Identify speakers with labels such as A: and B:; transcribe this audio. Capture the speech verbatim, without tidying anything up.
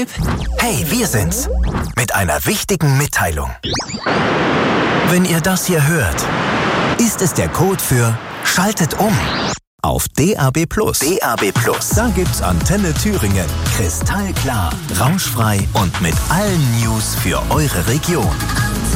A: Betrieb? Hey, wir sind's. Mit einer wichtigen Mitteilung. Wenn ihr das hier hört, ist es der Code für Schaltet um auf D A B Plus. D A B Plus. Da gibt's Antenne Thüringen. Kristallklar, rauschfrei und mit allen News für eure Region.